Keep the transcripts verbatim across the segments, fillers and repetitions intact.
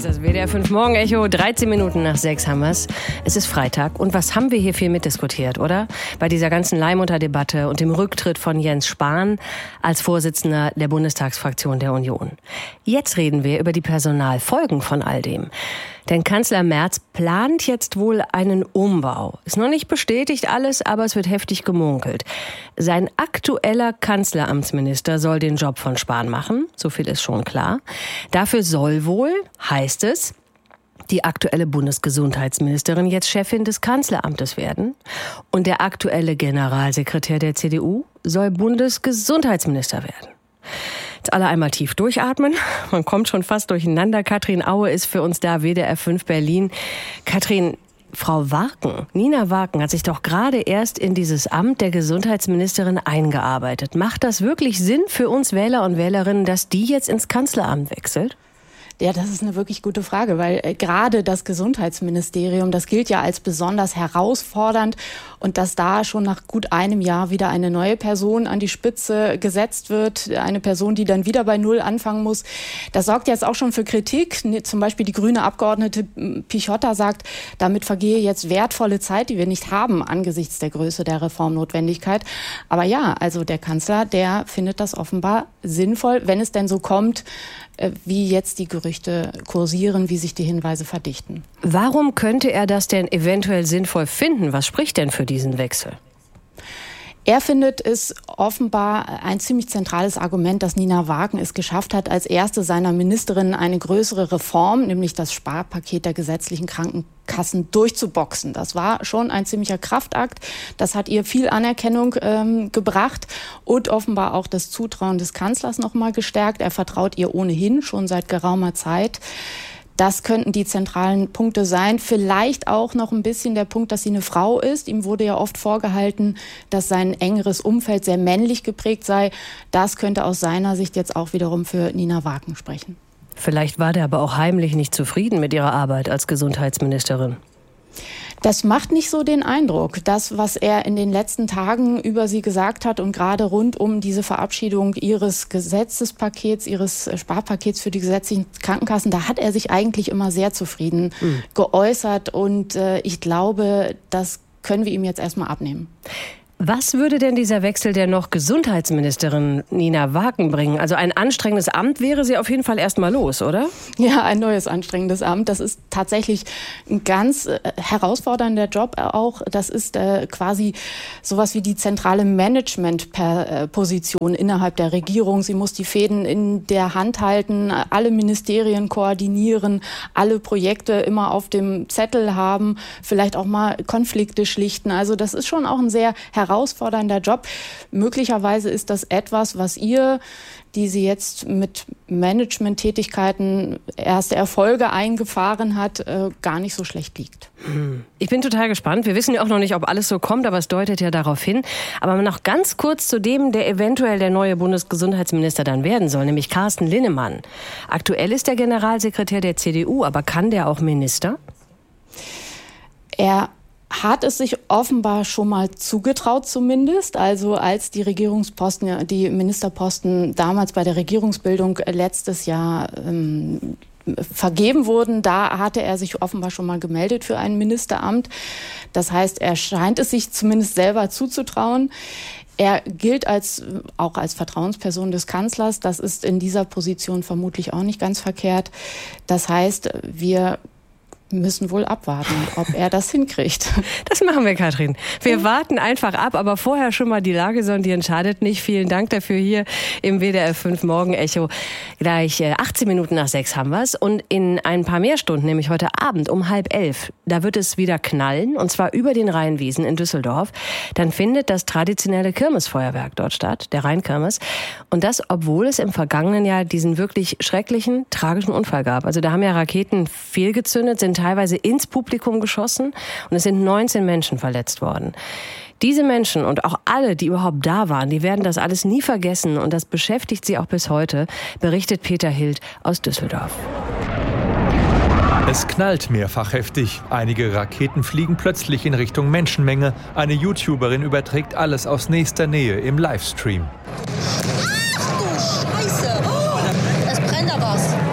ist das W D R fünf Morgenecho. dreizehn Minuten nach sechs haben wir's. Es ist Freitag. Und was haben wir hier viel mitdiskutiert, oder? Bei dieser ganzen Leihmutter-Debatte und dem Rücktritt von Jens Spahn als Vorsitzender der Bundestagsfraktion der Union. Jetzt reden wir über die Personalfolgen von all dem. Denn Kanzler Merz plant jetzt wohl einen Umbau. Ist noch nicht bestätigt alles, aber es wird heftig gemunkelt. Sein aktueller Kanzleramtsminister soll den Job von Spahn machen. So viel ist schon klar. Dafür soll wohl, heißt es, die aktuelle Bundesgesundheitsministerin jetzt Chefin des Kanzleramtes werden. Und der aktuelle Generalsekretär der C D U soll Bundesgesundheitsminister werden. Jetzt alle einmal tief durchatmen. Man kommt schon fast durcheinander. Katrin Aue ist für uns da, W D R fünf Berlin. Katrin, Frau Warken, Nina Warken hat sich doch gerade erst in dieses Amt der Gesundheitsministerin eingearbeitet. Macht das wirklich Sinn für uns Wähler und Wählerinnen, dass die jetzt ins Kanzleramt wechselt? Ja, das ist eine wirklich gute Frage, weil äh, gerade das Gesundheitsministerium, das gilt ja als besonders herausfordernd, und dass da schon nach gut einem Jahr wieder eine neue Person an die Spitze gesetzt wird, eine Person, die dann wieder bei Null anfangen muss, das sorgt jetzt auch schon für Kritik. Zum Beispiel die grüne Abgeordnete Pichotta sagt, damit vergehe jetzt wertvolle Zeit, die wir nicht haben angesichts der Größe der Reformnotwendigkeit. Aber ja, also der Kanzler, der findet das offenbar sinnvoll, wenn es denn so kommt, wie jetzt die Gerüchte kursieren, wie sich die Hinweise verdichten. Warum könnte er das denn eventuell sinnvoll finden? Was spricht denn für diesen Wechsel? Er findet es offenbar ein ziemlich zentrales Argument, dass Nina Warken es geschafft hat, als erste seiner Ministerinnen eine größere Reform, nämlich das Sparpaket der gesetzlichen Krankenkassen, durchzuboxen. Das war schon ein ziemlicher Kraftakt. Das hat ihr viel Anerkennung ähm, gebracht und offenbar auch das Zutrauen des Kanzlers noch mal gestärkt. Er vertraut ihr ohnehin schon seit geraumer Zeit. Das könnten die zentralen Punkte sein. Vielleicht auch noch ein bisschen der Punkt, dass sie eine Frau ist. Ihm wurde ja oft vorgehalten, dass sein engeres Umfeld sehr männlich geprägt sei. Das könnte aus seiner Sicht jetzt auch wiederum für Nina Warken sprechen. Vielleicht war der aber auch heimlich nicht zufrieden mit ihrer Arbeit als Gesundheitsministerin. Das macht nicht so den Eindruck. Das, was er in den letzten Tagen über sie gesagt hat und gerade rund um diese Verabschiedung ihres Gesetzespakets, ihres Sparpakets für die gesetzlichen Krankenkassen, da hat er sich eigentlich immer sehr zufrieden mhm. geäußert. Und äh, ich glaube, das können wir ihm jetzt erstmal abnehmen. Was würde denn dieser Wechsel der noch Gesundheitsministerin Nina Warken bringen? Also ein anstrengendes Amt wäre sie auf jeden Fall erstmal los, oder? Ja, ein neues anstrengendes Amt. Das ist tatsächlich ein ganz äh, herausfordernder Job auch. Das ist äh, quasi sowas wie die zentrale Management-Position innerhalb der Regierung. Sie muss die Fäden in der Hand halten, alle Ministerien koordinieren, alle Projekte immer auf dem Zettel haben, vielleicht auch mal Konflikte schlichten. Also das ist schon auch ein sehr herausfordernder Job. Möglicherweise ist das etwas, was ihr, die sie jetzt mit Management-Tätigkeiten erste Erfolge eingefahren hat, äh, gar nicht so schlecht liegt. Ich bin total gespannt. Wir wissen ja auch noch nicht, ob alles so kommt, aber es deutet ja darauf hin. Aber noch ganz kurz zu dem, der eventuell der neue Bundesgesundheitsminister dann werden soll, nämlich Carsten Linnemann. Aktuell ist der Generalsekretär der C D U, aber kann der auch Minister? Er hat es sich offenbar schon mal zugetraut zumindest. Also als die Regierungsposten, die Ministerposten damals bei der Regierungsbildung letztes Jahr ähm, vergeben wurden, da hatte er sich offenbar schon mal gemeldet für ein Ministeramt. Das heißt, er scheint es sich zumindest selber zuzutrauen. Er gilt als, auch als Vertrauensperson des Kanzlers. Das ist in dieser Position vermutlich auch nicht ganz verkehrt. Das heißt, wir müssen wohl abwarten, ob er das hinkriegt. Das machen wir, Katrin. Wir warten einfach ab, aber vorher schon mal die Lage sondieren, schadet nicht. Vielen Dank dafür hier im W D R fünf Morgenecho. Gleich achtzehn Minuten nach sechs haben wir's. Und in ein paar mehr Stunden, nämlich heute Abend um halb elf, da wird es wieder knallen, und zwar über den Rheinwiesen in Düsseldorf. Dann findet das traditionelle Kirmesfeuerwerk dort statt, der Rheinkirmes. Und das, obwohl es im vergangenen Jahr diesen wirklich schrecklichen, tragischen Unfall gab. Also da haben ja Raketen fehlgezündet, sind teilweise ins Publikum geschossen und es sind neunzehn Menschen verletzt worden. Diese Menschen und auch alle, die überhaupt da waren, die werden das alles nie vergessen, und das beschäftigt sie auch bis heute, berichtet Peter Hild aus Düsseldorf. Es knallt mehrfach heftig. Einige Raketen fliegen plötzlich in Richtung Menschenmenge. Eine YouTuberin überträgt alles aus nächster Nähe im Livestream. Ach du Scheiße! Oh, es brennt da was.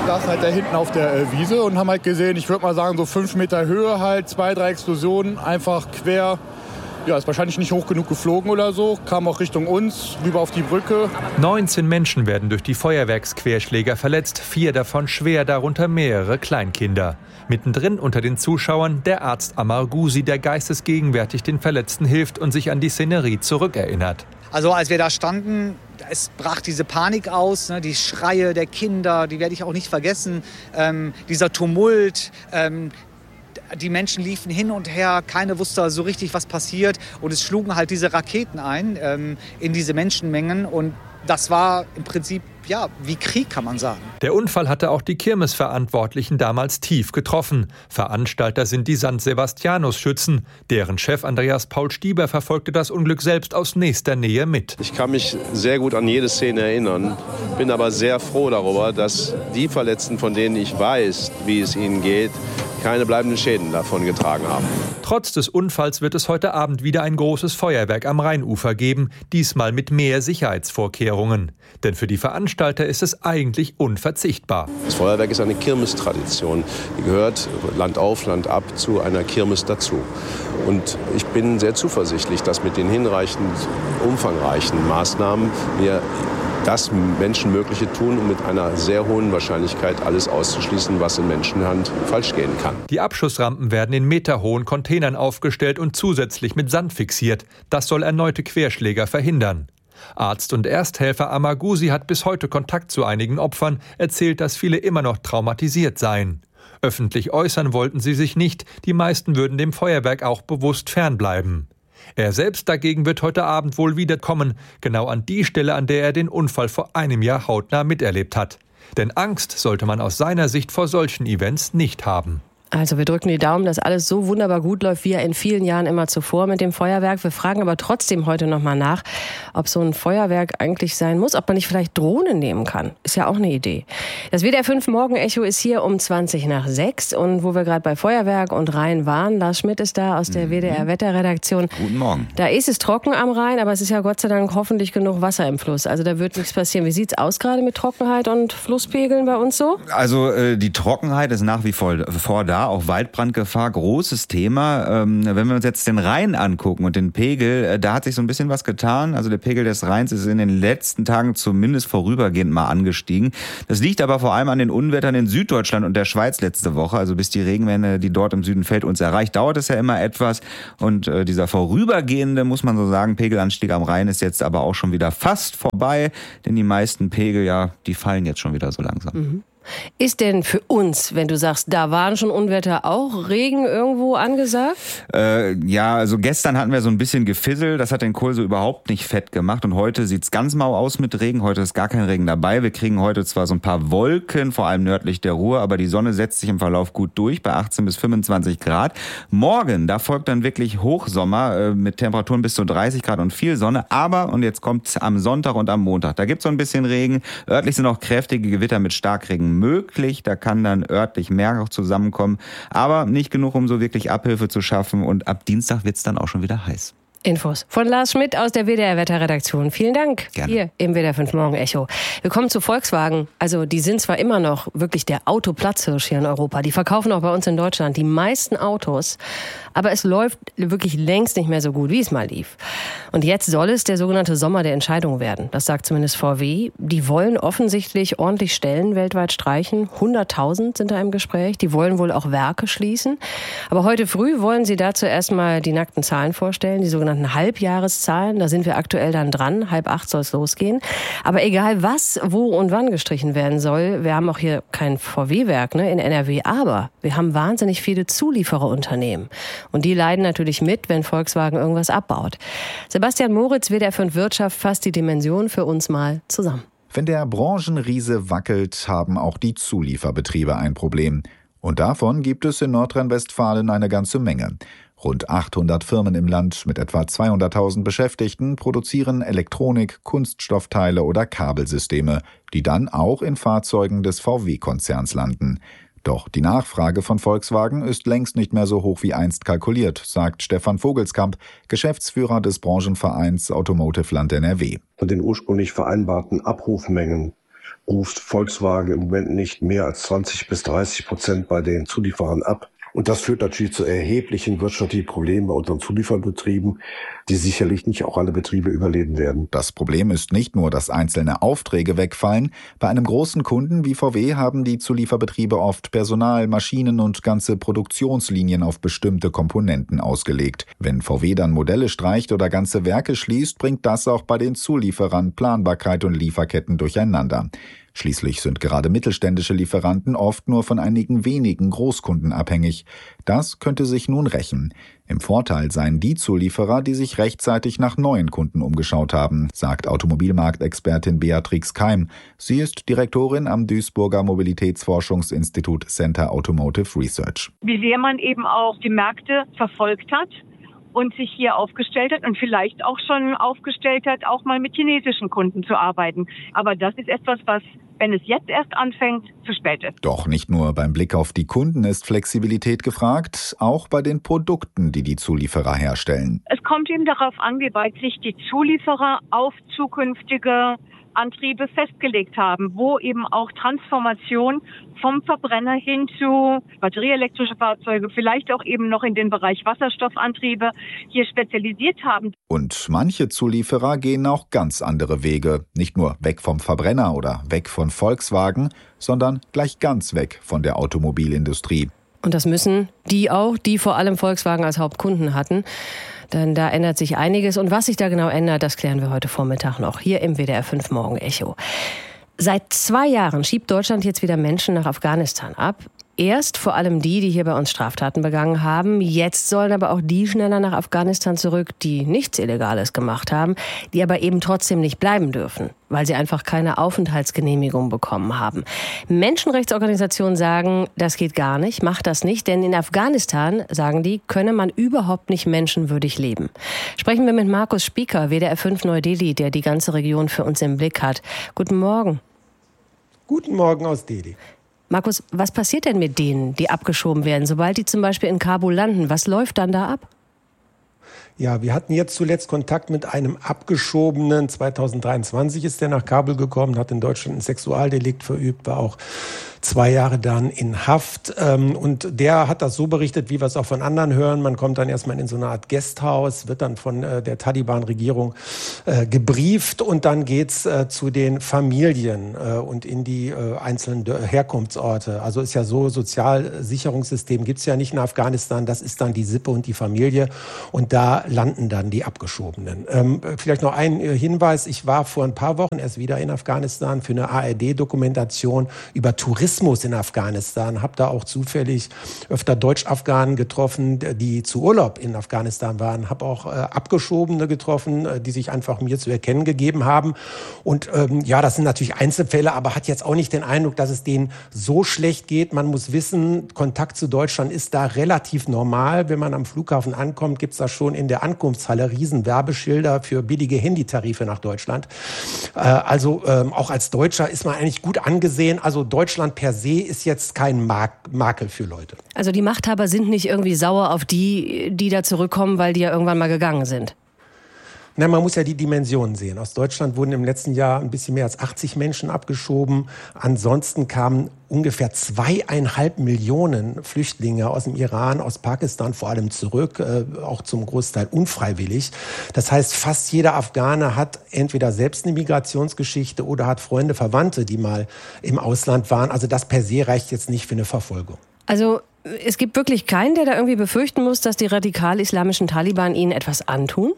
saßen halt da hinten auf der äh, Wiese und haben halt gesehen, ich würde mal sagen, so fünf Meter Höhe halt, zwei, drei Explosionen, einfach quer. Ja, ist wahrscheinlich nicht hoch genug geflogen oder so, kam auch Richtung uns, rüber auf die Brücke. neunzehn Menschen werden durch die Feuerwerksquerschläger verletzt, vier davon schwer, darunter mehrere Kleinkinder. Mittendrin unter den Zuschauern der Arzt Ammar Ghusi, der geistesgegenwärtig den Verletzten hilft und sich an die Szenerie zurückerinnert. Also als wir da standen, es brach diese Panik aus, ne, die Schreie der Kinder, die werde ich auch nicht vergessen, ähm, dieser Tumult. Ähm, Die Menschen liefen hin und her, keiner wusste so richtig, was passiert. Und es schlugen halt diese Raketen ein ähm, in diese Menschenmengen. Und das war im Prinzip, ja, wie Krieg, kann man sagen. Der Unfall hatte auch die Kirmesverantwortlichen damals tief getroffen. Veranstalter sind die Sankt Sebastianus-Schützen. Deren Chef Andreas Paul Stieber verfolgte das Unglück selbst aus nächster Nähe mit. Ich kann mich sehr gut an jede Szene erinnern, bin aber sehr froh darüber, dass die Verletzten, von denen ich weiß, wie es ihnen geht, keine bleibenden Schäden davon getragen haben. Trotz des Unfalls wird es heute Abend wieder ein großes Feuerwerk am Rheinufer geben, diesmal mit mehr Sicherheitsvorkehrungen. Denn für die Veranstalter ist es eigentlich unverzichtbar. Das Feuerwerk ist eine Kirmestradition. Die gehört Land auf, Land ab zu einer Kirmes dazu. Und ich bin sehr zuversichtlich, dass mit den hinreichend umfangreichen Maßnahmen wir das Menschenmögliche tun, um mit einer sehr hohen Wahrscheinlichkeit alles auszuschließen, was in Menschenhand falsch gehen kann. Die Abschussrampen werden in meterhohen Containern aufgestellt und zusätzlich mit Sand fixiert. Das soll erneute Querschläger verhindern. Arzt und Ersthelfer Ammar Ghusi hat bis heute Kontakt zu einigen Opfern, erzählt, dass viele immer noch traumatisiert seien. Öffentlich äußern wollten sie sich nicht, die meisten würden dem Feuerwerk auch bewusst fernbleiben. Er selbst dagegen wird heute Abend wohl wiederkommen, genau an die Stelle, an der er den Unfall vor einem Jahr hautnah miterlebt hat. Denn Angst sollte man aus seiner Sicht vor solchen Events nicht haben. Also wir drücken die Daumen, dass alles so wunderbar gut läuft, wie ja in vielen Jahren immer zuvor mit dem Feuerwerk. Wir fragen aber trotzdem heute nochmal nach, ob so ein Feuerwerk eigentlich sein muss, ob man nicht vielleicht Drohnen nehmen kann. Ist ja auch eine Idee. Das W D R fünf Morgen-Echo ist hier um zwanzig nach sechs. Und wo wir gerade bei Feuerwerk und Rhein waren, Lars Schmidt ist da aus der mhm. W D R-Wetterredaktion. Guten Morgen. Da ist es trocken am Rhein, aber es ist ja Gott sei Dank hoffentlich genug Wasser im Fluss. Also da wird nichts passieren. Wie sieht's aus gerade mit Trockenheit und Flusspegeln bei uns so? Also äh, die Trockenheit ist nach wie vor, vor da. Auch Waldbrandgefahr, großes Thema. Ähm, wenn wir uns jetzt den Rhein angucken und den Pegel, äh, da hat sich so ein bisschen was getan. Also der Pegel des Rheins ist in den letzten Tagen zumindest vorübergehend mal angestiegen. Das liegt aber vor allem an den Unwettern in Süddeutschland und der Schweiz letzte Woche. Also bis die Regenwelle, die dort im Süden fällt, uns erreicht, dauert es ja immer etwas. Und äh, dieser vorübergehende, muss man so sagen, Pegelanstieg am Rhein ist jetzt aber auch schon wieder fast vorbei. Denn die meisten Pegel, ja, die fallen jetzt schon wieder so langsam. Mhm. Ist denn für uns, wenn du sagst, da waren schon Unwetter, auch Regen irgendwo angesagt? Äh, ja, also gestern hatten wir so ein bisschen Gefissel, das hat den Kohl so überhaupt nicht fett gemacht und heute sieht's ganz mau aus mit Regen, heute ist gar kein Regen dabei. Wir kriegen heute zwar so ein paar Wolken, vor allem nördlich der Ruhr, aber die Sonne setzt sich im Verlauf gut durch bei achtzehn bis fünfundzwanzig Grad. Morgen, da folgt dann wirklich Hochsommer äh, mit Temperaturen bis zu dreißig Grad und viel Sonne, aber, und jetzt kommt's am Sonntag und am Montag, da gibt's so ein bisschen Regen, örtlich sind auch kräftige Gewitter mit Starkregen möglich, da kann dann örtlich mehr noch zusammenkommen, aber nicht genug, um so wirklich Abhilfe zu schaffen und ab Dienstag wird's dann auch schon wieder heiß. Infos von Lars Schmidt aus der W D R-Wetterredaktion. Vielen Dank. Gerne. Hier im W D R fünf Morgen-Echo. Wir kommen zu Volkswagen. Also die sind zwar immer noch wirklich der Autoplatzhirsch hier in Europa. Die verkaufen auch bei uns in Deutschland die meisten Autos. Aber es läuft wirklich längst nicht mehr so gut, wie es mal lief. Und jetzt soll es der sogenannte Sommer der Entscheidung werden. Das sagt zumindest V W. Die wollen offensichtlich ordentlich Stellen weltweit streichen. hunderttausend sind da im Gespräch. Die wollen wohl auch Werke schließen. Aber heute früh wollen sie dazu erstmal die nackten Zahlen vorstellen, die sogenannten Halbjahreszahlen. Da sind wir aktuell dann dran. Halb acht soll es losgehen. Aber egal was, wo und wann gestrichen werden soll, wir haben auch hier kein V W-Werk ne, in N R W, aber wir haben wahnsinnig viele Zuliefererunternehmen. Und die leiden natürlich mit, wenn Volkswagen irgendwas abbaut. Sebastian Moritz, W D R fünf Wirtschaft, fasst die Dimension für uns mal zusammen. Wenn der Branchenriese wackelt, haben auch die Zulieferbetriebe ein Problem. Und davon gibt es in Nordrhein-Westfalen eine ganze Menge. Rund achthundert Firmen im Land mit etwa zweihunderttausend Beschäftigten produzieren Elektronik, Kunststoffteile oder Kabelsysteme, die dann auch in Fahrzeugen des V W-Konzerns landen. Doch die Nachfrage von Volkswagen ist längst nicht mehr so hoch wie einst kalkuliert, sagt Stefan Vogelskamp, Geschäftsführer des Branchenvereins Automotive Land N R W. Von den ursprünglich vereinbarten Abrufmengen ruft Volkswagen im Moment nicht mehr als zwanzig bis dreißig Prozent bei den Zulieferern ab. Und das führt natürlich zu erheblichen wirtschaftlichen Problemen bei unseren Zulieferbetrieben, die sicherlich nicht auch alle Betriebe überleben werden. Das Problem ist nicht nur, dass einzelne Aufträge wegfallen. Bei einem großen Kunden wie V W haben die Zulieferbetriebe oft Personal, Maschinen und ganze Produktionslinien auf bestimmte Komponenten ausgelegt. Wenn V W dann Modelle streicht oder ganze Werke schließt, bringt das auch bei den Zulieferern Planbarkeit und Lieferketten durcheinander. Schließlich sind gerade mittelständische Lieferanten oft nur von einigen wenigen Großkunden abhängig. Das könnte sich nun rächen. Im Vorteil seien die Zulieferer, die sich rechtzeitig nach neuen Kunden umgeschaut haben, sagt Automobilmarktexpertin Beatrix Keim. Sie ist Direktorin am Duisburger Mobilitätsforschungsinstitut Center Automotive Research. Wie sehr man eben auch die Märkte verfolgt hat und sich hier aufgestellt hat und vielleicht auch schon aufgestellt hat, auch mal mit chinesischen Kunden zu arbeiten. Aber das ist etwas, was, wenn es jetzt erst anfängt, zu spät ist. Doch nicht nur beim Blick auf die Kunden ist Flexibilität gefragt, auch bei den Produkten, die die Zulieferer herstellen. Es kommt eben darauf an, wie weit sich die Zulieferer auf zukünftige Antriebe festgelegt haben, wo eben auch Transformation vom Verbrenner hin zu batterieelektrische Fahrzeuge, vielleicht auch eben noch in den Bereich Wasserstoffantriebe hier spezialisiert haben. Und manche Zulieferer gehen auch ganz andere Wege. Nicht nur weg vom Verbrenner oder weg von Volkswagen, sondern gleich ganz weg von der Automobilindustrie. Und das müssen die auch, die vor allem Volkswagen als Hauptkunden hatten. Denn da ändert sich einiges. Und was sich da genau ändert, das klären wir heute Vormittag noch hier im W D R fünf Morgen Echo. Seit zwei Jahren schiebt Deutschland jetzt wieder Menschen nach Afghanistan ab. Erst vor allem die, die hier bei uns Straftaten begangen haben. Jetzt sollen aber auch die schneller nach Afghanistan zurück, die nichts Illegales gemacht haben, die aber eben trotzdem nicht bleiben dürfen, weil sie einfach keine Aufenthaltsgenehmigung bekommen haben. Menschenrechtsorganisationen sagen, das geht gar nicht, macht das nicht, denn in Afghanistan, sagen die, könne man überhaupt nicht menschenwürdig leben. Sprechen wir mit Markus Spieker, W D R fünf Neu-Delhi, der die ganze Region für uns im Blick hat. Guten Morgen. Guten Morgen aus Delhi. Markus, was passiert denn mit denen, die abgeschoben werden, sobald die zum Beispiel in Kabul landen? Was läuft dann da ab? Ja, wir hatten jetzt zuletzt Kontakt mit einem Abgeschobenen. zweitausenddreiundzwanzig ist der nach Kabul gekommen, hat in Deutschland ein Sexualdelikt verübt, war auch zwei Jahre dann in Haft. Und der hat das so berichtet, wie wir es auch von anderen hören. Man kommt dann erstmal in so eine Art Guesthouse, wird dann von der Taliban-Regierung gebrieft und dann geht's zu den Familien und in die einzelnen Herkunftsorte. Also ist ja so, Sozialsicherungssystem gibt's ja nicht in Afghanistan. Das ist dann die Sippe und die Familie. Und da landen dann die Abgeschobenen. Ähm, vielleicht noch ein Hinweis. Ich war vor ein paar Wochen erst wieder in Afghanistan für eine A R D-Dokumentation über Tourismus in Afghanistan. Habe da auch zufällig öfter Deutsch-Afghanen getroffen, die zu Urlaub in Afghanistan waren. Habe auch äh, Abgeschobene getroffen, äh, die sich einfach mir zu erkennen gegeben haben. Und ähm, ja, das sind natürlich Einzelfälle, aber hat jetzt auch nicht den Eindruck, dass es denen so schlecht geht. Man muss wissen, Kontakt zu Deutschland ist da relativ normal. Wenn man am Flughafen ankommt, gibt's da schon in der Ankunftshalle riesen Werbeschilder für billige Handytarife nach Deutschland. Äh, also ähm, auch als Deutscher ist man eigentlich gut angesehen. Also Deutschland per se ist jetzt kein Mak- Makel für Leute. Also die Machthaber sind nicht irgendwie sauer auf die, die da zurückkommen, weil die ja irgendwann mal gegangen sind. Na, man muss ja die Dimensionen sehen. Aus Deutschland wurden im letzten Jahr ein bisschen mehr als achtzig Menschen abgeschoben. Ansonsten kamen ungefähr zweieinhalb Millionen Flüchtlinge aus dem Iran, aus Pakistan vor allem zurück, äh, auch zum Großteil unfreiwillig. Das heißt, fast jeder Afghane hat entweder selbst eine Migrationsgeschichte oder hat Freunde, Verwandte, die mal im Ausland waren. Also das per se reicht jetzt nicht für eine Verfolgung. Also es gibt wirklich keinen, der da irgendwie befürchten muss, dass die radikal-islamischen Taliban ihnen etwas antun?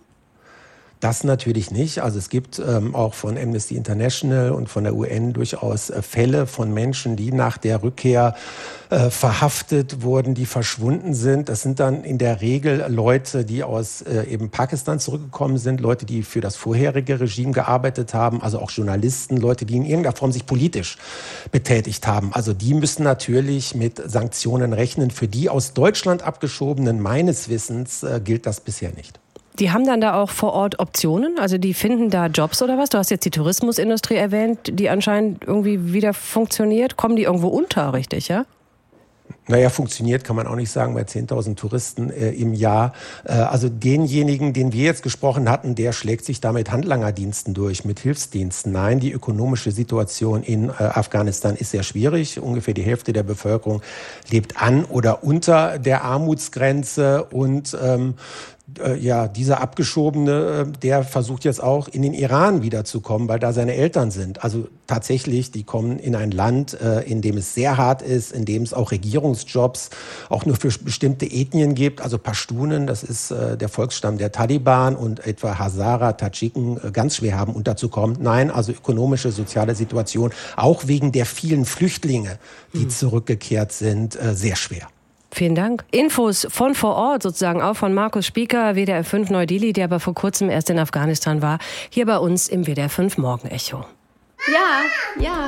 Das natürlich nicht. Also es gibt ähm, auch von Amnesty International und von der U N durchaus äh, Fälle von Menschen, die nach der Rückkehr äh, verhaftet wurden, die verschwunden sind. Das sind dann in der Regel Leute, die aus äh, eben Pakistan zurückgekommen sind, Leute, die für das vorherige Regime gearbeitet haben, also auch Journalisten, Leute, die in irgendeiner Form sich politisch betätigt haben. Also die müssen natürlich mit Sanktionen rechnen. Für die aus Deutschland abgeschobenen, meines Wissens, äh, gilt das bisher nicht. Die haben dann da auch vor Ort Optionen? Also die finden da Jobs oder was? Du hast jetzt die Tourismusindustrie erwähnt, die anscheinend irgendwie wieder funktioniert. Kommen die irgendwo unter, richtig, ja? Naja, funktioniert kann man auch nicht sagen bei zehntausend Touristen äh, im Jahr. Äh, also denjenigen, den wir jetzt gesprochen hatten, der schlägt sich da mit Handlangerdiensten durch, mit Hilfsdiensten. Nein, die ökonomische Situation in äh, Afghanistan ist sehr schwierig. Ungefähr die Hälfte der Bevölkerung lebt an oder unter der Armutsgrenze und ähm, ja, dieser Abgeschobene, der versucht jetzt auch in den Iran wiederzukommen, weil da seine Eltern sind. Also tatsächlich, die kommen in ein Land, in dem es sehr hart ist, in dem es auch Regierungsjobs auch nur für bestimmte Ethnien gibt. Also Pashtunen, das ist der Volksstamm der Taliban, und etwa Hazara, Tadschiken ganz schwer haben unterzukommen. Nein, also ökonomische, soziale Situation, auch wegen der vielen Flüchtlinge, die hm. zurückgekehrt sind, sehr schwer. Vielen Dank. Infos von vor Ort sozusagen, auch von Markus Spieker, W D R fünf Neu-Delhi, der aber vor kurzem erst in Afghanistan war, hier bei uns im W D R fünf Morgenecho. Ja, ja.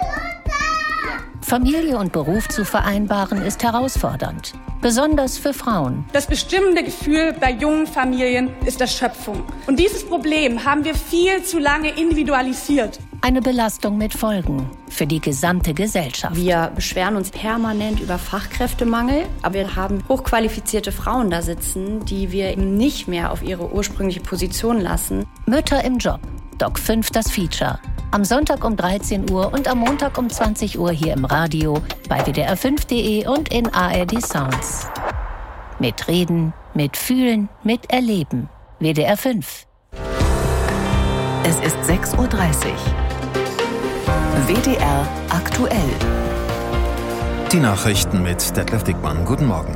Familie und Beruf zu vereinbaren ist herausfordernd, besonders für Frauen. Das bestimmende Gefühl bei jungen Familien ist Erschöpfung. Und dieses Problem haben wir viel zu lange individualisiert. Eine Belastung mit Folgen für die gesamte Gesellschaft. Wir beschweren uns permanent über Fachkräftemangel, aber wir haben hochqualifizierte Frauen da sitzen, die wir eben nicht mehr auf ihre ursprüngliche Position lassen. Mütter im Job. Doc fünf das Feature. Am Sonntag um dreizehn Uhr und am Montag um zwanzig Uhr hier im Radio, bei W D R fünf Punkt de und in A R D Sounds. Mit Reden, mit Fühlen, mit Erleben. W D R fünf. Es ist sechs Uhr dreißig. W D R aktuell. Die Nachrichten mit Detlef Dickmann. Guten Morgen.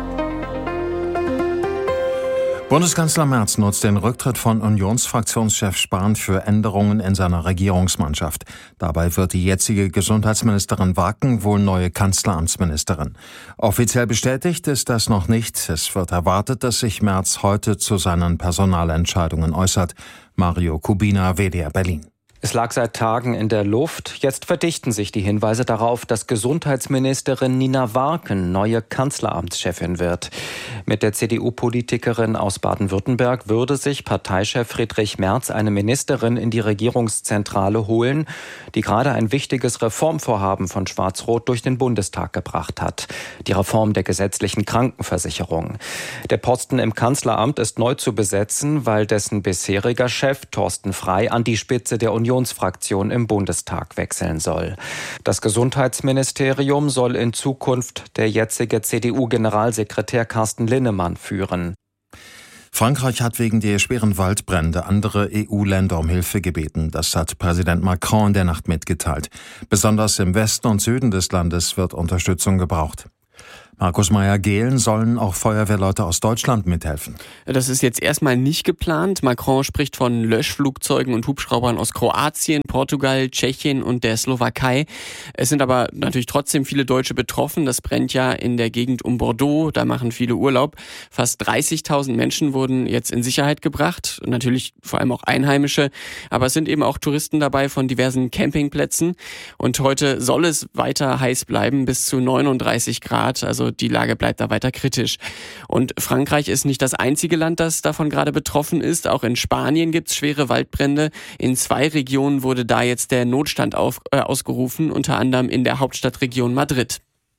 Bundeskanzler Merz nutzt den Rücktritt von Unionsfraktionschef Spahn für Änderungen in seiner Regierungsmannschaft. Dabei wird die jetzige Gesundheitsministerin Waken wohl neue Kanzleramtsministerin. Offiziell bestätigt ist das noch nicht. Es wird erwartet, dass sich Merz heute zu seinen Personalentscheidungen äußert. Mario Kubina, W D R Berlin. Es lag seit Tagen in der Luft. Jetzt verdichten sich die Hinweise darauf, dass Gesundheitsministerin Nina Waken neue Kanzleramtschefin wird. Mit der C D U-Politikerin aus Baden-Württemberg würde sich Parteichef Friedrich Merz eine Ministerin in die Regierungszentrale holen, die gerade ein wichtiges Reformvorhaben von Schwarz-Rot durch den Bundestag gebracht hat. Die Reform der gesetzlichen Krankenversicherung. Der Posten im Kanzleramt ist neu zu besetzen, weil dessen bisheriger Chef Thorsten Frey an die Spitze der Union Unionsfraktion im Bundestag wechseln soll. Das Gesundheitsministerium soll in Zukunft der jetzige C D U-Generalsekretär Carsten Linnemann führen. Frankreich hat wegen der schweren Waldbrände andere E U-Länder um Hilfe gebeten. Das hat Präsident Macron in der Nacht mitgeteilt. Besonders im Westen und Süden des Landes wird Unterstützung gebraucht. Markus Meyer-Gehlen, sollen auch Feuerwehrleute aus Deutschland mithelfen? Das ist jetzt erstmal nicht geplant. Macron spricht von Löschflugzeugen und Hubschraubern aus Kroatien, Portugal, Tschechien und der Slowakei. Es sind aber natürlich trotzdem viele Deutsche betroffen. Das brennt ja in der Gegend um Bordeaux. Da machen viele Urlaub. Fast dreißigtausend Menschen wurden jetzt in Sicherheit gebracht. Natürlich vor allem auch Einheimische. Aber es sind eben auch Touristen dabei von diversen Campingplätzen. Und heute soll es weiter heiß bleiben, bis zu neununddreißig Grad. Also die Lage bleibt da weiter kritisch. Und Frankreich ist nicht das einzige Land, das davon gerade betroffen ist. Auch in Spanien gibt es schwere Waldbrände. In zwei Regionen wurde da jetzt der Notstand auf, äh, ausgerufen, unter anderem in der Hauptstadtregion Madrid.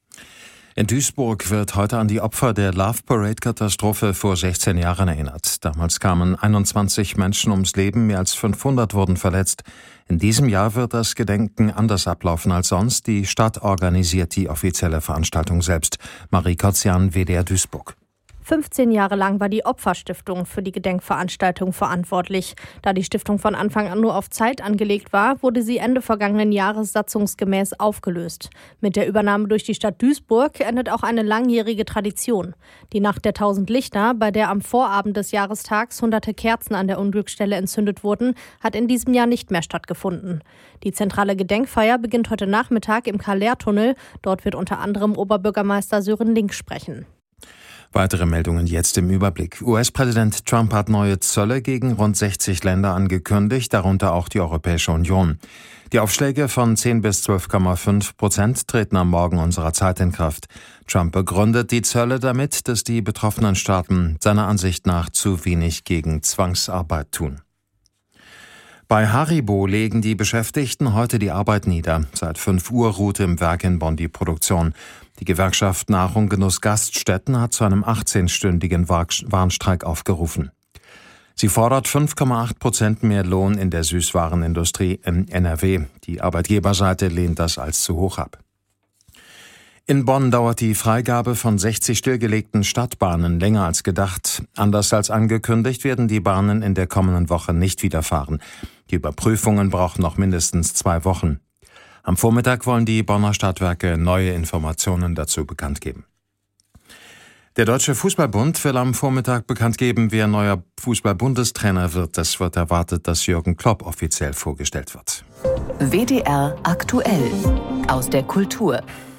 In Duisburg wird heute an die Opfer der Love Parade-Katastrophe vor sechzehn Jahren erinnert. Damals kamen einundzwanzig Menschen ums Leben, mehr als fünfhundert wurden verletzt. In diesem Jahr wird das Gedenken anders ablaufen als sonst. Die Stadt organisiert die offizielle Veranstaltung selbst. Marie Kotzian, W D R Duisburg. fünfzehn Jahre lang war die Opferstiftung für die Gedenkveranstaltung verantwortlich. Da die Stiftung von Anfang an nur auf Zeit angelegt war, wurde sie Ende vergangenen Jahres satzungsgemäß aufgelöst. Mit der Übernahme durch die Stadt Duisburg endet auch eine langjährige Tradition. Die Nacht der tausend Lichter, bei der am Vorabend des Jahrestags hunderte Kerzen an der Unglücksstelle entzündet wurden, hat in diesem Jahr nicht mehr stattgefunden. Die zentrale Gedenkfeier beginnt heute Nachmittag im Karl-Lehr-Tunnel. Dort wird unter anderem Oberbürgermeister Sören Link sprechen. Weitere Meldungen jetzt im Überblick. U S-Präsident Trump hat neue Zölle gegen rund sechzig Länder angekündigt, darunter auch die Europäische Union. Die Aufschläge von zehn bis zwölf Komma fünf Prozent treten am Morgen unserer Zeit in Kraft. Trump begründet die Zölle damit, dass die betroffenen Staaten seiner Ansicht nach zu wenig gegen Zwangsarbeit tun. Bei Haribo legen die Beschäftigten heute die Arbeit nieder. Seit fünf Uhr ruht im Werk in Bonn die Produktion. Die Gewerkschaft Nahrung Genuss Gaststätten hat zu einem achtzehnstündigen Warnstreik aufgerufen. Sie fordert fünf Komma acht Prozent mehr Lohn in der Süßwarenindustrie im N R W. Die Arbeitgeberseite lehnt das als zu hoch ab. In Bonn dauert die Freigabe von sechzig stillgelegten Stadtbahnen länger als gedacht. Anders als angekündigt werden die Bahnen in der kommenden Woche nicht wieder fahren. Die Überprüfungen brauchen noch mindestens zwei Wochen. Am Vormittag wollen die Bonner Stadtwerke neue Informationen dazu bekannt geben. Der Deutsche Fußballbund will am Vormittag bekannt geben, wer neuer Fußball-Bundestrainer wird. Es wird erwartet, dass Jürgen Klopp offiziell vorgestellt wird. W D R aktuell aus der Kultur.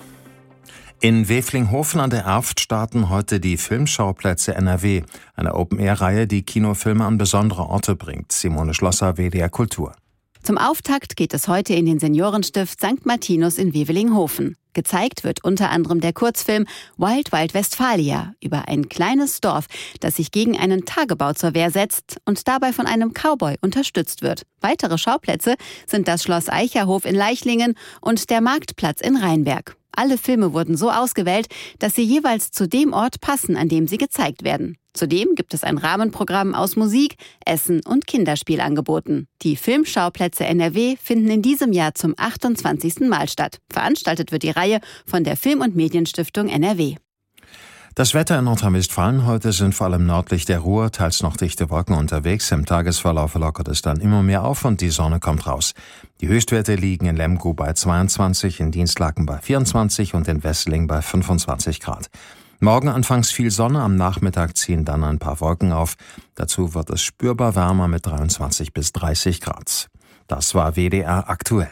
In Weflinghofen an der Erft starten heute die Filmschauplätze N R W, eine Open-Air-Reihe, die Kinofilme an besondere Orte bringt. Simone Schlosser, W D R Kultur. Zum Auftakt geht es heute in den Seniorenstift Sankt Martinus in Weflinghofen. Gezeigt wird unter anderem der Kurzfilm Wild Wild Westfalia über ein kleines Dorf, das sich gegen einen Tagebau zur Wehr setzt und dabei von einem Cowboy unterstützt wird. Weitere Schauplätze sind das Schloss Eicherhof in Leichlingen und der Marktplatz in Rheinberg. Alle Filme wurden so ausgewählt, dass sie jeweils zu dem Ort passen, an dem sie gezeigt werden. Zudem gibt es ein Rahmenprogramm aus Musik, Essen und Kinderspielangeboten. Die Filmschauplätze N R W finden in diesem Jahr zum achtundzwanzigsten Mal statt. Veranstaltet wird die Reihe von der Film- und Medienstiftung N R W. Das Wetter in Nordrhein-Westfalen heute sind vor allem nördlich der Ruhr teils noch dichte Wolken unterwegs. Im Tagesverlauf lockert es dann immer mehr auf und die Sonne kommt raus. Die Höchstwerte liegen in Lemgo bei zweiundzwanzig, in Dienstlaken bei vierundzwanzig und in Wesseling bei fünfundzwanzig Grad. Morgen anfangs viel Sonne, am Nachmittag ziehen dann ein paar Wolken auf. Dazu wird es spürbar wärmer mit dreiundzwanzig bis dreißig Grad. Das war W D R aktuell.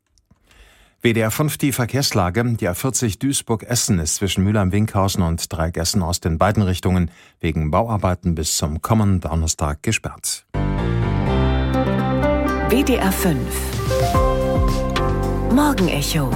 W D R fünf die Verkehrslage. Die A vierzig Duisburg-Essen ist zwischen Mülheim-Winkhausen und Dreieck-Essen-Ost in beiden Richtungen wegen Bauarbeiten bis zum kommenden Donnerstag gesperrt. W D R fünf Morgenecho.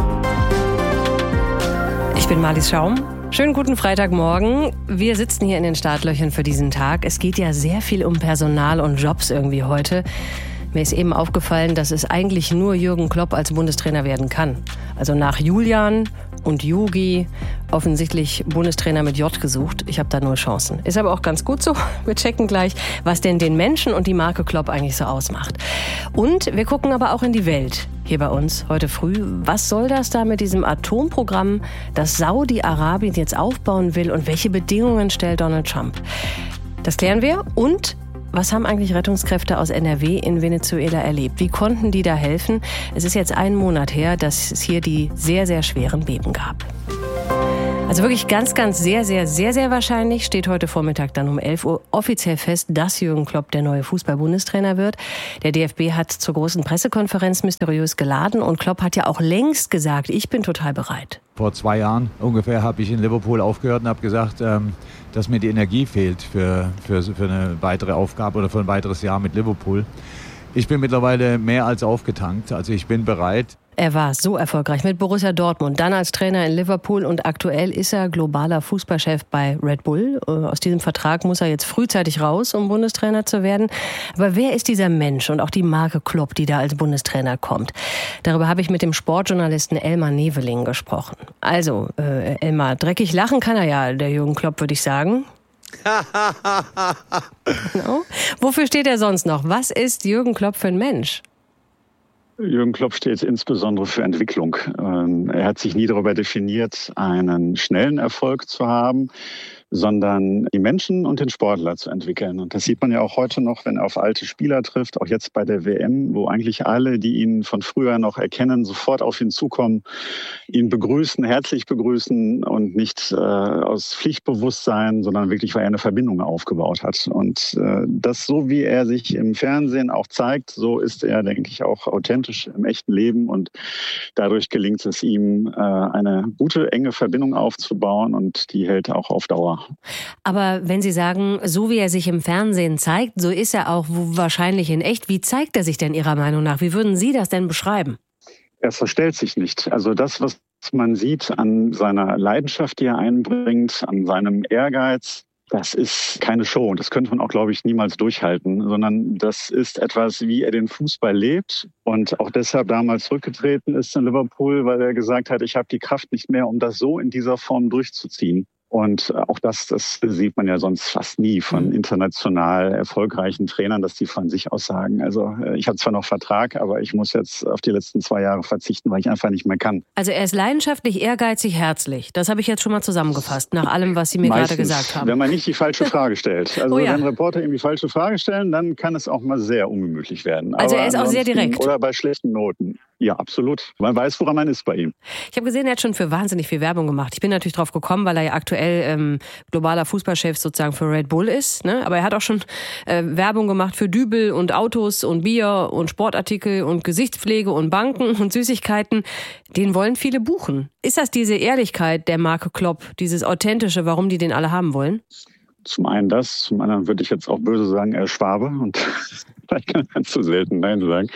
Ich bin Marlies Schaum. Schönen guten Freitagmorgen. Wir sitzen hier in den Startlöchern für diesen Tag. Es geht ja sehr viel um Personal und Jobs irgendwie heute. Mir ist eben aufgefallen, dass es eigentlich nur Jürgen Klopp als Bundestrainer werden kann. Also nach Julian und Jogi offensichtlich Bundestrainer mit J gesucht. Ich habe da nur Chancen. Ist aber auch ganz gut so. Wir checken gleich, was denn den Menschen und die Marke Klopp eigentlich so ausmacht. Und wir gucken aber auch in die Welt. Hier bei uns heute früh. Was soll das da mit diesem Atomprogramm, das Saudi-Arabien jetzt aufbauen will und welche Bedingungen stellt Donald Trump? Das klären wir. Und was haben eigentlich Rettungskräfte aus N R W in Venezuela erlebt? Wie konnten die da helfen? Es ist jetzt einen Monat her, dass es hier die sehr, sehr schweren Beben gab. Also wirklich ganz, ganz sehr, sehr, sehr, sehr wahrscheinlich steht heute Vormittag dann um elf Uhr offiziell fest, dass Jürgen Klopp der neue Fußball-Bundestrainer wird. Der D F B hat zur großen Pressekonferenz mysteriös geladen und Klopp hat ja auch längst gesagt, ich bin total bereit. Vor zwei Jahren ungefähr habe ich in Liverpool aufgehört und habe gesagt, ähm, dass mir die Energie fehlt für, für, für eine weitere Aufgabe oder für ein weiteres Jahr mit Liverpool. Ich bin mittlerweile mehr als aufgetankt, also ich bin bereit. Er war so erfolgreich mit Borussia Dortmund, dann als Trainer in Liverpool und aktuell ist er globaler Fußballchef bei Red Bull. Aus diesem Vertrag muss er jetzt frühzeitig raus, um Bundestrainer zu werden. Aber wer ist dieser Mensch und auch die Marke Klopp, die da als Bundestrainer kommt? Darüber habe ich mit dem Sportjournalisten Elmar Neveling gesprochen. Also, äh, Elmar, dreckig lachen kann er ja, der Jürgen Klopp, würde ich sagen. Genau. Wofür steht er sonst noch? Was ist Jürgen Klopp für ein Mensch? Jürgen Klopp steht insbesondere für Entwicklung. Er hat sich nie darüber definiert, einen schnellen Erfolg zu haben, sondern die Menschen und den Sportler zu entwickeln. Und das sieht man ja auch heute noch, wenn er auf alte Spieler trifft, auch jetzt bei der W M, wo eigentlich alle, die ihn von früher noch erkennen, sofort auf ihn zukommen, ihn begrüßen, herzlich begrüßen und nicht äh, aus Pflichtbewusstsein, sondern wirklich, weil er eine Verbindung aufgebaut hat. Und äh, das, so wie er sich im Fernsehen auch zeigt, so ist er, denke ich, auch authentisch im echten Leben und dadurch gelingt es ihm, äh, eine gute, enge Verbindung aufzubauen und die hält auch auf Dauer. Aber wenn Sie sagen, so wie er sich im Fernsehen zeigt, so ist er auch wahrscheinlich in echt. Wie zeigt er sich denn Ihrer Meinung nach? Wie würden Sie das denn beschreiben? Er verstellt sich nicht. Also das, was man sieht an seiner Leidenschaft, die er einbringt, an seinem Ehrgeiz, Das ist keine Show. Das könnte man auch, glaube ich, niemals durchhalten, sondern das ist etwas, wie er den Fußball lebt und auch deshalb damals zurückgetreten ist in Liverpool, weil er gesagt hat, ich habe die Kraft nicht mehr, um das so in dieser Form durchzuziehen. Und auch das, das sieht man ja sonst fast nie von international erfolgreichen Trainern, dass die von sich aus sagen, also ich habe zwar noch Vertrag, aber ich muss jetzt auf die letzten zwei Jahre verzichten, weil ich einfach nicht mehr kann. Also er ist leidenschaftlich, ehrgeizig, herzlich. Das habe ich jetzt schon mal zusammengefasst, nach allem, was Sie mir Meistens, gerade gesagt haben. Wenn man nicht die falsche Frage stellt. Also oh ja. wenn Reporter ihm die falsche Frage stellen, dann kann es auch mal sehr ungemütlich werden. Also aber er ist auch sehr direkt. Oder bei schlechten Noten. Ja, absolut. Man weiß, woran man ist bei ihm. Ich habe gesehen, er hat schon für wahnsinnig viel Werbung gemacht. Ich bin natürlich drauf gekommen, weil er ja aktuell ähm, globaler Fußballchef sozusagen für Red Bull ist. Ne? Aber er hat auch schon äh, Werbung gemacht für Dübel und Autos und Bier und Sportartikel und Gesichtspflege und Banken und Süßigkeiten. Den wollen viele buchen. Ist das diese Ehrlichkeit der Marke Klopp, dieses Authentische, warum die den alle haben wollen? Zum einen das, zum anderen würde ich jetzt auch böse sagen, er ist Schwabe und vielleicht kann man zu selten Nein sagen.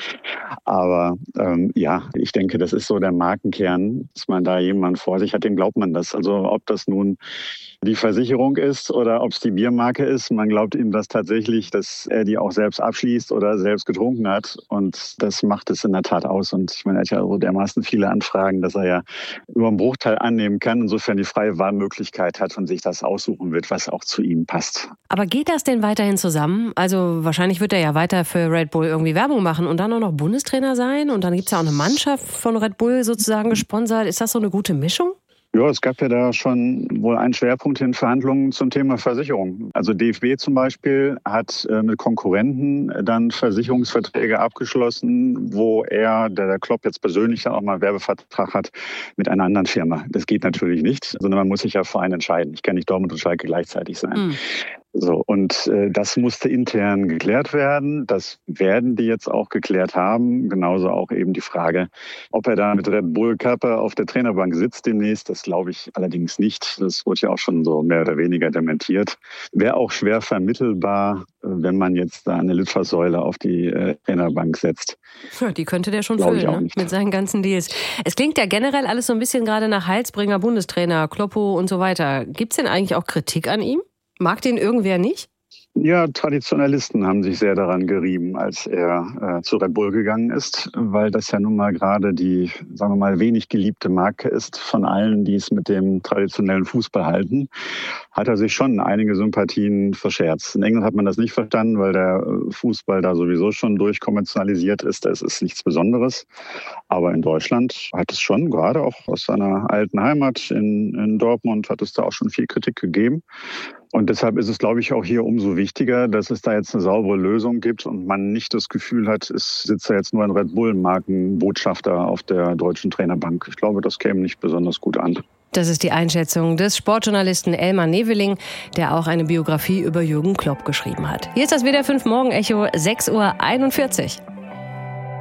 Aber ähm, ja, ich denke, das ist so der Markenkern, dass man da jemanden vor sich hat, dem glaubt man das. Also ob das nun die Versicherung ist oder ob es die Biermarke ist, man glaubt ihm das tatsächlich, dass er die auch selbst abschließt oder selbst getrunken hat. Und das macht es in der Tat aus. Und ich meine, er hat ja so dermaßen viele Anfragen, dass er ja über einen Bruchteil annehmen kann, insofern die freie Wahlmöglichkeit hat und sich das aussuchen wird, was auch zu ihm passt. Aber geht das denn weiterhin zusammen? Also wahrscheinlich wird er ja weiter für Red Bull irgendwie Werbung machen und dann auch noch Bundestrainer sein und dann gibt es ja auch eine Mannschaft von Red Bull sozusagen gesponsert. Ist das so eine gute Mischung? Ja, es gab ja da schon wohl einen Schwerpunkt in Verhandlungen zum Thema Versicherung. Also D F B zum Beispiel hat äh, mit Konkurrenten dann Versicherungsverträge abgeschlossen, wo er, der, der Klopp jetzt persönlich dann auch mal einen Werbevertrag hat mit einer anderen Firma. Das geht natürlich nicht, sondern man muss sich ja für einen entscheiden. Ich kann nicht Dortmund und Schalke gleichzeitig sein. Mhm. So, und äh, das musste intern geklärt werden. Das werden die jetzt auch geklärt haben. Genauso auch eben die Frage, ob er da mit Red Bull Kappe auf der Trainerbank sitzt demnächst. Das glaube ich allerdings nicht. Das wurde ja auch schon so mehr oder weniger dementiert. Wäre auch schwer vermittelbar, wenn man jetzt da eine Litfaßsäule auf die äh, Trainerbank setzt. Ja, die könnte der schon füllen, ne? Mit seinen ganzen Deals. Es klingt ja generell alles so ein bisschen gerade nach Heilsbringer Bundestrainer, Kloppo und so weiter. Gibt's denn eigentlich auch Kritik an ihm? Mag den irgendwer nicht? Ja, Traditionalisten haben sich sehr daran gerieben, als er äh, zu Red Bull gegangen ist, weil das ja nun mal gerade die, sagen wir mal, wenig geliebte Marke ist von allen, die es mit dem traditionellen Fußball halten, hat er sich schon einige Sympathien verscherzt. In England hat man das nicht verstanden, weil der Fußball da sowieso schon durchkommerzialisiert ist. Es ist nichts Besonderes. Aber in Deutschland hat es schon, gerade auch aus seiner alten Heimat in, in Dortmund, hat es da auch schon viel Kritik gegeben. Und deshalb ist es, glaube ich, auch hier umso wichtiger, dass es da jetzt eine saubere Lösung gibt und man nicht das Gefühl hat, es sitzt da jetzt nur ein Red Bull-Markenbotschafter auf der deutschen Trainerbank. Ich glaube, das käme nicht besonders gut an. Das ist die Einschätzung des Sportjournalisten Elmar Neveling, der auch eine Biografie über Jürgen Klopp geschrieben hat. Hier ist das W D R fünf Morgen-Echo, sechs Uhr einundvierzig.